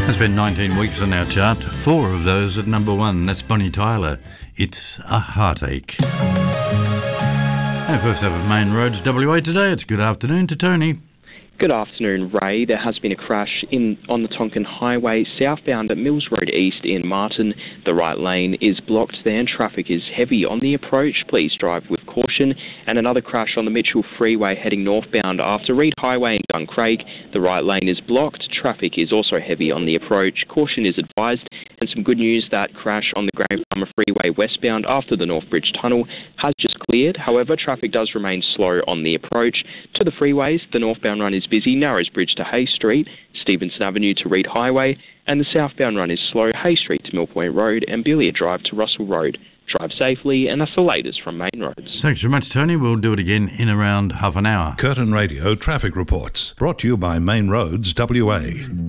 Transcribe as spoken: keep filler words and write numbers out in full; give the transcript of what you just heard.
It's been nineteen weeks on our chart, four of those at number one. That's Bonnie Tyler. It's a Heartache. And first up at Main Roads W A today, it's good afternoon to Tony. Good afternoon, Ray. There has been a crash in on the Tonkin Highway, southbound at Mills Road East in Martin. The right lane is blocked there and traffic is heavy on the approach. Please drive with caution. And another crash on the Mitchell Freeway heading northbound after Reed Highway in Duncraig. The right lane is blocked. Traffic is also heavy on the approach. Caution is advised. And some good news, that crash on the Graham Farmer Freeway westbound after the North Bridge Tunnel has just cleared. However, traffic does remain slow on the approach to the freeways. The northbound run is busy, Narrows Bridge to Hay Street, Stevenson Avenue to Reed Highway, and the southbound run is slow, Hay Street to Mill Point Road and Billiard Drive to Russell Road. Drive safely, and that's the latest from Main Roads. Thanks very much, Tony. We'll do it again in around half an hour. Curtin Radio Traffic Reports, brought to you by Main Roads W A.